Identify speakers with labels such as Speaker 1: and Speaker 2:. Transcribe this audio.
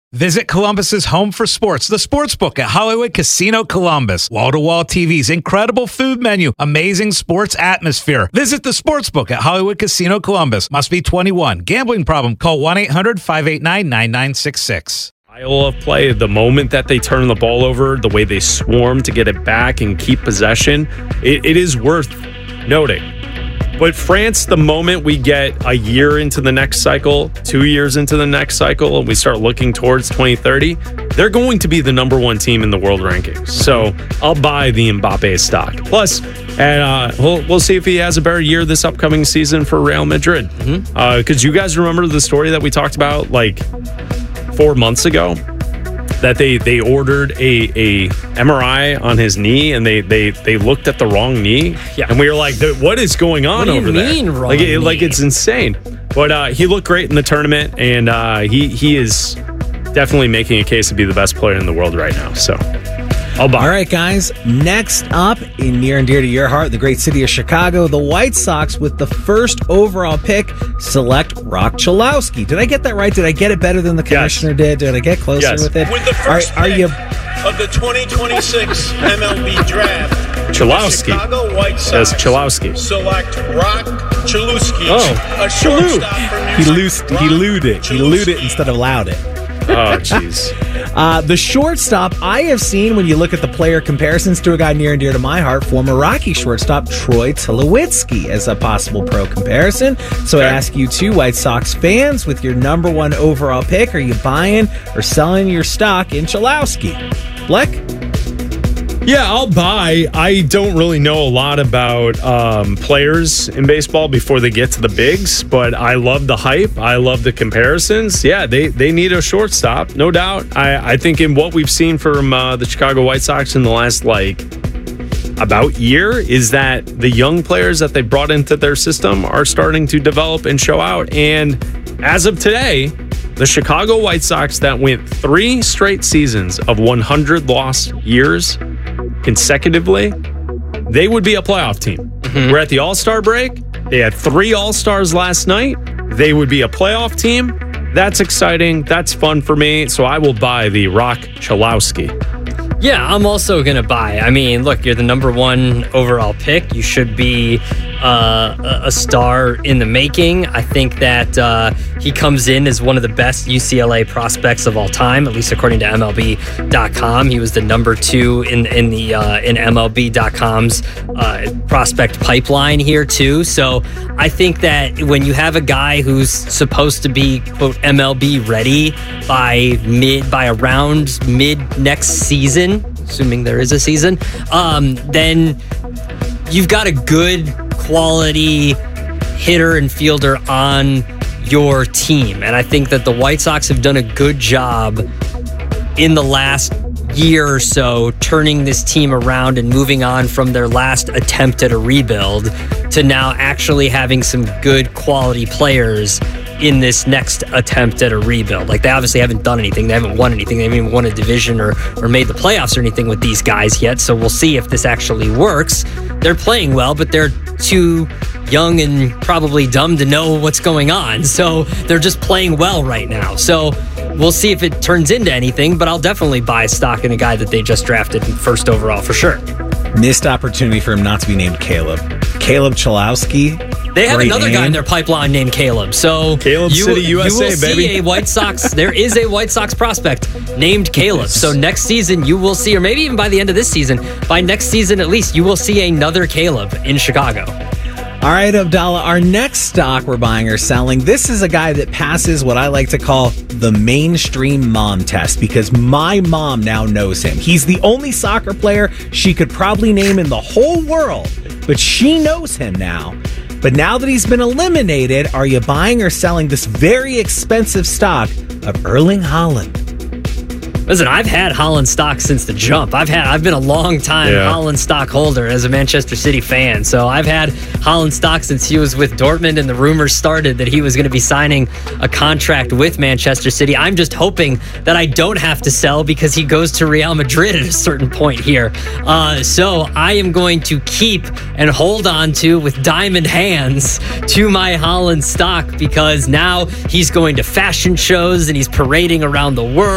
Speaker 1: Visit Columbus's home for sports, the Sportsbook at Hollywood Casino Columbus. Wall-to-wall TVs, incredible food menu, amazing sports atmosphere. Visit the Sportsbook at Hollywood Casino Columbus. Must be 21. Gambling problem? Call 1-800-589-9966.
Speaker 2: Style of play, the moment that they turn the ball over, the way they swarm to get it back and keep possession, it is worth noting. But France, the moment we get a year into the next cycle, 2 years into the next cycle, and we start looking towards 2030, they're going to be the number one team in the world rankings. So I'll buy the Mbappe stock. Plus, and we'll see if he has a better year this upcoming season for Real Madrid. Because you guys remember the story that we talked about like 4 months ago? That they ordered a MRI on his knee and they looked at the wrong knee. Yeah. And we were like, what is going on over there? Like it's insane. But he looked great in the tournament, and he is definitely making a case to be the best player in the world right now. So I'll buy.
Speaker 3: All right, guys. Next up, in near and dear to your heart, the great city of Chicago, the White Sox with the first overall pick select Rock Chalowski. Did I get that right? Did I get it better than the commissioner did? Did I get closer with it?
Speaker 4: With the first pick of the 2026 MLB draft,
Speaker 2: Chalowski.
Speaker 4: The Chicago White Sox
Speaker 2: Chalowski.
Speaker 4: Select Rock Chalowski.
Speaker 2: Oh,
Speaker 4: a shortstop from New
Speaker 3: He lewd it. He lewd it instead of loud it.
Speaker 2: Oh, jeez.
Speaker 3: The shortstop I have seen when you look at the player comparisons to a guy near and dear to my heart, former Rocky shortstop Troy Tulowitzki as a possible pro comparison. So I ask you two White Sox fans, with your number one overall pick, are you buying or selling your stock in Chalowski? Bleck?
Speaker 2: Yeah, I'll buy. I don't really know a lot about players in baseball before they get to the bigs, but I love the hype. I love the comparisons. Yeah, they need a shortstop, no doubt. I think in what we've seen from the Chicago White Sox in the last, about year, is that the young players that they brought into their system are starting to develop and show out. And as of today, the Chicago White Sox that went 3 straight seasons of 100 lost years consecutively, they would be a playoff team. We're at the All-Star break. They had 3 All-Stars last night. They would be a playoff team. That's exciting. That's fun for me. So I will buy the Rock Chalowski.
Speaker 5: Yeah, I'm also going to buy. I mean, look, you're the number one overall pick. You should be a star in the making. I think that he comes in as one of the best UCLA prospects of all time, at least according to MLB.com. He was the number 2 in MLB.com's prospect pipeline here too. So I think that when you have a guy who's supposed to be quote MLB ready by around mid next season, assuming there is a season, then you've got a good quality hitter and fielder on your team. And I think that the White Sox have done a good job in the last year or so turning this team around and moving on from their last attempt at a rebuild to now actually having some good quality players in this next attempt at a rebuild. They obviously haven't done anything. They haven't won anything. They haven't even won a division or made the playoffs or anything with these guys yet. So we'll see if this actually works. They're playing well, but they're too young and probably dumb to know what's going on. So they're just playing well right now. So we'll see if it turns into anything, but I'll definitely buy stock in a guy that they just drafted first overall for sure.
Speaker 3: Missed opportunity for him not to be named Caleb. Caleb Chalowski.
Speaker 5: They have another guy in their pipeline named Caleb. So
Speaker 2: Caleb City, USA,
Speaker 5: you will
Speaker 2: baby.
Speaker 5: See a White Sox. There is a White Sox prospect named Caleb. So next season you will see, or maybe even by the end of this season, by next season at least, you will see another Caleb in Chicago.
Speaker 3: All right, Abdallah, our next stock we're buying or selling, this is a guy that passes what I like to call the mainstream mom test, because my mom now knows him. He's the only soccer player she could probably name in the whole world, but she knows him now. But now that he's been eliminated, are you buying or selling this very expensive stock of Erling Haaland?
Speaker 5: Listen, I've had Haaland stock since the jump. I've been a long time Haaland stock holder as a Manchester City fan. So I've had Haaland stock since he was with Dortmund and the rumors started that he was going to be signing a contract with Manchester City. I'm just hoping that I don't have to sell because he goes to Real Madrid at a certain point here. So I am going to keep and hold on to, with diamond hands, to my Haaland stock, because now he's going to fashion shows and he's parading around the world.